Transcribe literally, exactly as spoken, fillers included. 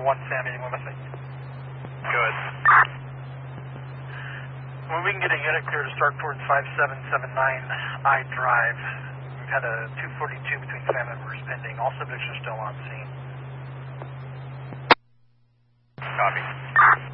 one Sam, anyone with me? Good. When we can get a unit clear to start towards five seven seven nine I Drive. We've had a two forty-two between fan members pending. All subjects are still on scene. Copy.